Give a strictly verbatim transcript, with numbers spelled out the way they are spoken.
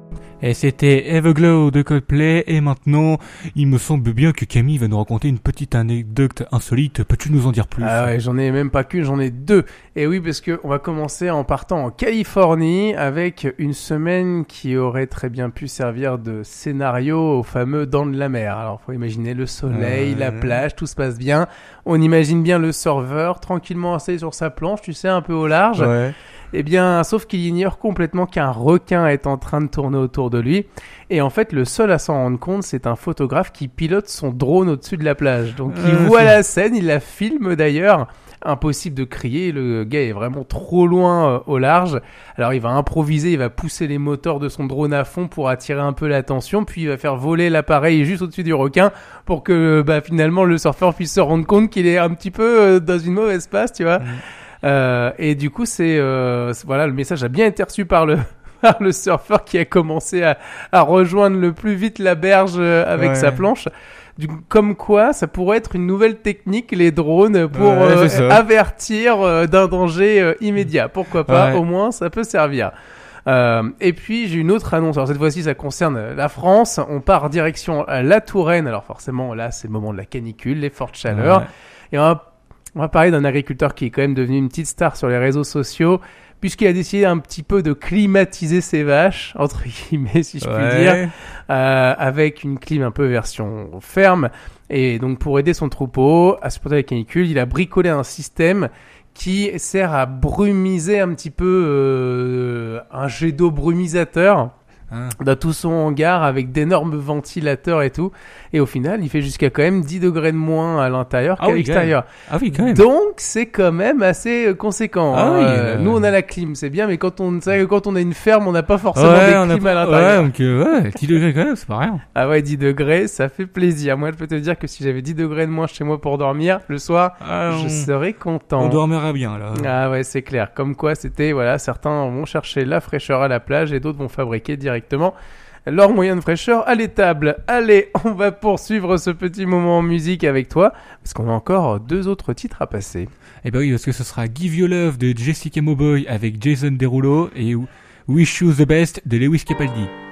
Et c'était Everglow de Coldplay, et maintenant, il me semble bien que Camille va nous raconter une petite anecdote insolite. Peux-tu nous en dire plus? Ah ouais, j'en ai même pas qu'une, j'en ai deux. Et oui, parce que on va commencer en partant en Californie avec une semaine qui aurait très bien pu servir de scénario au fameux Dents de la Mer. Alors, faut imaginer le soleil, Euh... la plage, tout se passe bien. On imagine bien le surfeur tranquillement assis sur sa planche, tu sais, un peu au large. Ouais. Eh bien, sauf qu'il ignore complètement qu'un requin est en train de tourner autour de lui. Et en fait, le seul à s'en rendre compte, c'est un photographe qui pilote son drone au-dessus de la plage. Donc, il Euh, voit c'est- la scène, il la filme d'ailleurs. Impossible de crier, le gars est vraiment trop loin euh, au large. Alors, il va improviser, il va pousser les moteurs de son drone à fond pour attirer un peu l'attention. Puis, il va faire voler l'appareil juste au-dessus du requin pour que bah, finalement le surfeur puisse se rendre compte qu'il est un petit peu euh, dans une mauvaise passe, tu vois. Mm. Euh, et du coup, c'est euh, c'est- voilà, le message a bien été reçu par le par le surfeur qui a commencé à, à rejoindre le plus vite la berge euh, avec Ouais. sa planche. Du coup, comme quoi, ça pourrait être une nouvelle technique, les drones, pour Ouais, euh, c'est ça. avertir euh, d'un danger euh, immédiat. Pourquoi pas? Ouais. Au moins, ça peut servir. Euh, et puis j'ai une autre annonce. Alors cette fois-ci, ça concerne la France. On part direction euh, la Touraine. Alors forcément, là, c'est le moment de la canicule, les fortes chaleurs. Ouais. Et on va on va parler d'un agriculteur qui est quand même devenu une petite star sur les réseaux sociaux, puisqu'il a décidé un petit peu de climatiser ses vaches, entre guillemets, si je puis Ouais. dire, euh, avec une clim un peu version ferme. Et donc, pour aider son troupeau à supporter la canicule, il a bricolé un système qui sert à brumiser un petit peu euh, un jet d'eau brumisateur Hein. dans tout son hangar avec d'énormes ventilateurs et tout. Et au final, il fait jusqu'à quand même dix degrés de moins à l'intérieur Ah qu'à oui, l'extérieur. Ah oui, quand même. Donc, c'est quand même assez euh, conséquent. Ah hein. oui, Euh, euh. Nous, on a la clim, c'est bien, mais quand on, c'est vrai que quand on a une ferme, on n'a pas forcément Ouais, des on a clims à pas- l'intérieur. Ouais, donc, euh, ouais, dix degrés quand même, c'est pas rien. Ah ouais, dix degrés, ça fait plaisir. Moi, je peux te dire que si j'avais dix degrés de moins chez moi pour dormir le soir, Ah, je on... serais content. on dormira bien, là. Ah ouais, c'est clair. Comme quoi, c'était, voilà, certains vont chercher la fraîcheur à la plage et d'autres vont fabriquer directement leur moyen de fraîcheur à l'étable. Allez, on va poursuivre ce petit moment en musique avec toi, parce qu'on a encore deux autres titres à passer. Eh ben oui, parce que ce sera Give You Love de Jessica Mauboy avec Jason Derulo et Wish You the Best de Lewis Capaldi.